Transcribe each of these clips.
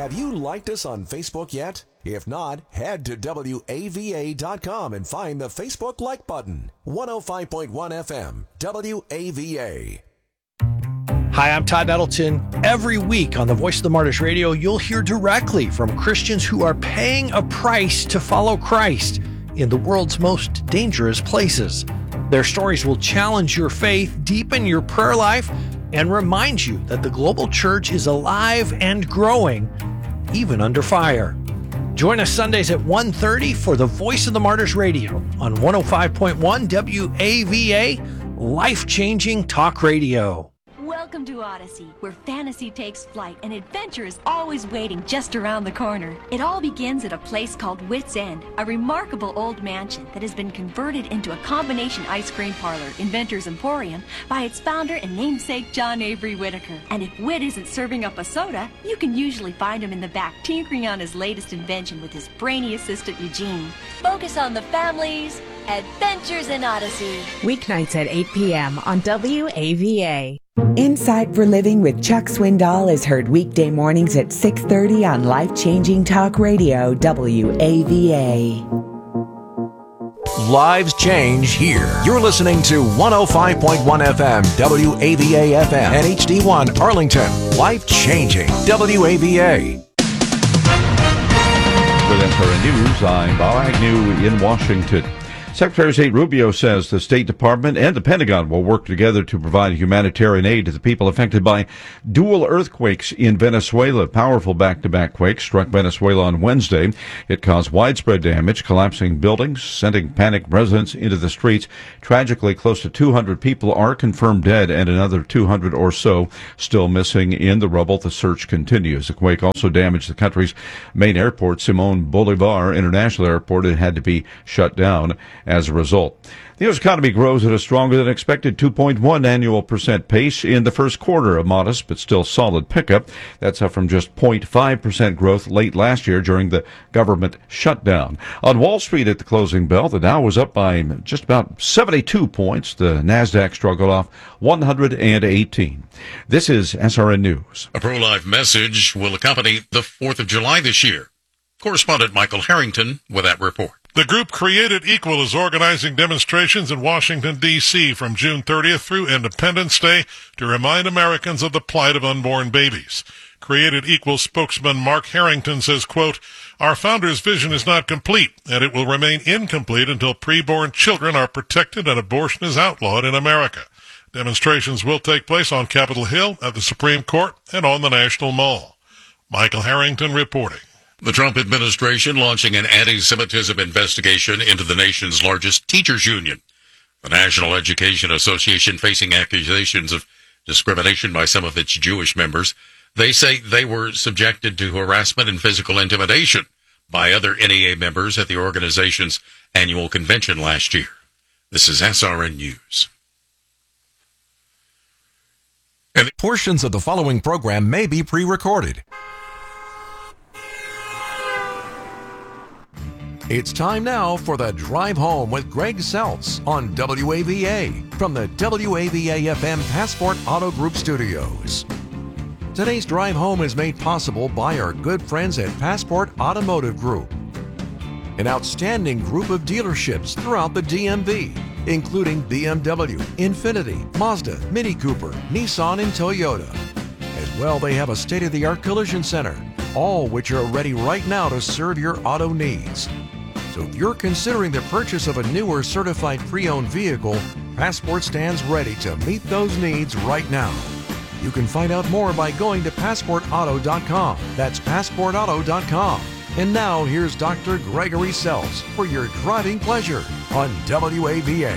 Have you liked us on Facebook yet? If not, head to WAVA.com and find the Facebook like button. 105.1 FM, WAVA. Hi, I'm Todd Nettleton. Every week on the Voice of the Martyrs Radio, you'll hear directly from Christians who are paying a price to follow Christ in the world's most dangerous places. Their stories will challenge your faith, deepen your prayer life, and remind you that the global church is alive and growing, even under fire. Join us Sundays at 1:30 for the Voice of the Martyrs Radio on 105.1 WAVA, life-changing talk radio. Welcome to Odyssey, where fantasy takes flight and adventure is always waiting just around the corner. It all begins at a place called Wits End, a remarkable old mansion that has been converted into a combination ice cream parlor, Inventor's Emporium, by its founder and namesake John Avery Whitaker. And if Whit isn't serving up a soda, you can usually find him in the back tinkering on his latest invention with his brainy assistant Eugene. Focus on the families, adventures in Odyssey. Weeknights at 8 p.m. on WAVA. Insight for Living with Chuck Swindoll is heard weekday mornings at 6:30 on Life-Changing Talk Radio, WAVA. Lives change here. You're listening to 105.1 FM, WAVA FM, and HD1 Arlington. Life-changing, WAVA. With SRN News, I'm Bob Agnew in Washington. Secretary of State Rubio says the State Department and the Pentagon will work together to provide humanitarian aid to the people affected by dual earthquakes in Venezuela. Powerful back-to-back quakes struck Venezuela on Wednesday. It caused widespread damage, collapsing buildings, sending panicked residents into the streets. Tragically, close to 200 people are confirmed dead and another 200 or so still missing in the rubble. The search continues. The quake also damaged the country's main airport, Simón Bolívar International Airport. It had to be shut down as a result. The U.S. economy grows at a stronger than expected 2.1 annual percent pace in the first quarter, a modest but still solid pickup. That's up from just 0.5% growth late last year during the government shutdown. On Wall Street at the closing bell, the Dow was up by just about 72 points. The NASDAQ struggled off 118. This is SRN News. A pro-life message will accompany the 4th of July this year. Correspondent Michael Harrington with that report. The group Created Equal is organizing demonstrations in Washington, D.C. from June 30th through Independence Day to remind Americans of the plight of unborn babies. Created Equal spokesman Mark Harrington says, quote, "Our founder's vision is not complete, and it will remain incomplete until preborn children are protected and abortion is outlawed in America." Demonstrations will take place on Capitol Hill, at the Supreme Court, and on the National Mall. Michael Harrington reporting. The Trump administration launching an anti-Semitism investigation into the nation's largest teachers union. The National Education Association facing accusations of discrimination by some of its Jewish members. They say they were subjected to harassment and physical intimidation by other NEA members at the organization's annual convention last year. This is SRN News. And portions of the following program may be pre-recorded. It's time now for the Drive Home with Greg Seltz on WAVA from the WAVA-FM Passport Auto Group studios. Today's Drive Home is made possible by our good friends at Passport Automotive Group, an outstanding group of dealerships throughout the DMV, including BMW, Infiniti, Mazda, Mini Cooper, Nissan, and Toyota. As well, they have a state-of-the-art collision center, all which are ready right now to serve your auto needs. So if you're considering the purchase of a new or certified pre-owned vehicle, Passport stands ready to meet those needs right now. You can find out more by going to PassportAuto.com. That's PassportAuto.com. And now here's Dr. Gregory Seltz for your driving pleasure on WAVA.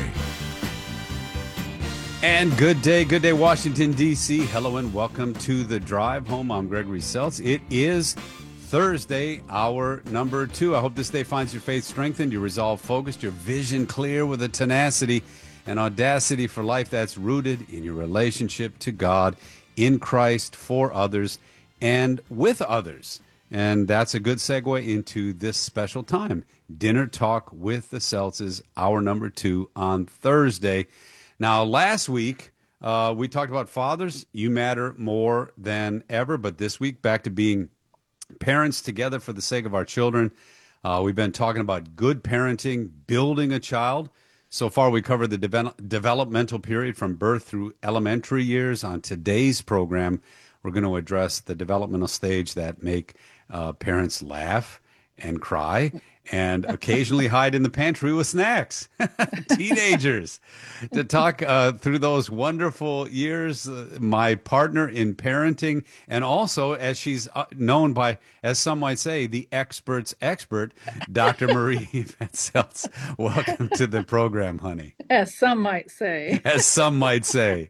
And good day, Washington, D.C. Hello and welcome to the Drive Home. I'm Gregory Seltz. It is Thursday, hour number 2. I hope this day finds your faith strengthened, your resolve focused, your vision clear with a tenacity and audacity for life that's rooted in your relationship to God, in Christ, for others, and with others. And that's a good segue into this special time, Dinner Talk with the Seltzes, hour number 2 on Thursday. Now, last week, we talked about fathers. You matter more than ever. But this week, back to being parents together for the sake of our children. We've been talking about good parenting, building a child. So far, we covered the developmental period from birth through elementary years. On today's program, we're going to address the developmental stage that make parents laugh and cry and occasionally hide in the pantry with snacks. Teenagers. To talk through those wonderful years, my partner in parenting, and also, as she's known by, as some might say, the expert's expert, Dr. Marie Vanzeltz. Welcome to the program, honey. As some might say. As some might say.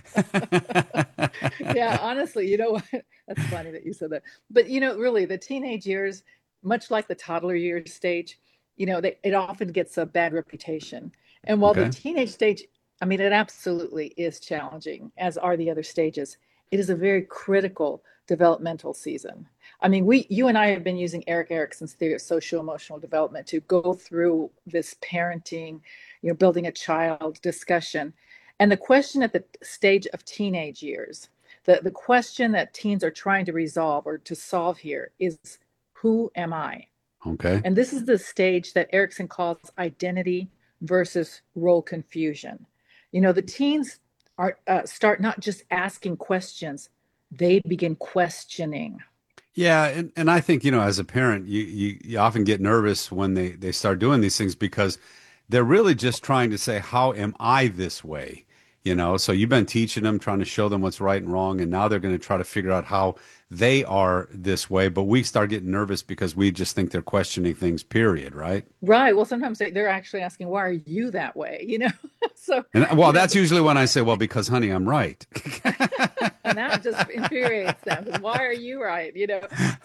Yeah, honestly, you know what? That's funny that you said that. But, you know, really, the teenage years, much like the toddler years stage, you know, it often gets a bad reputation. And while the teenage stage, I mean, it absolutely is challenging, as are the other stages. It is a very critical developmental season. I mean, you and I have been using Erik Erikson's theory of social-emotional development to go through this parenting, you know, building a child discussion. And the question at the stage of teenage years, the question that teens are trying to resolve or to solve here is, who am I? Okay. And this is the stage that Erikson calls identity versus role confusion. You know, the teens start not just asking questions, they begin questioning. Yeah, and I think, you know, as a parent, you often get nervous when they start doing these things because they're really just trying to say, how am I this way? You know, so you've been teaching them, trying to show them what's right and wrong, and now they're going to try to figure out how they are this way. But we start getting nervous because we just think they're questioning things, period, right? Right. Well, sometimes they're actually asking, why are you that way? You know? That's usually when I say, well, because, honey, I'm right. And that just infuriates them. Why are you right? You know?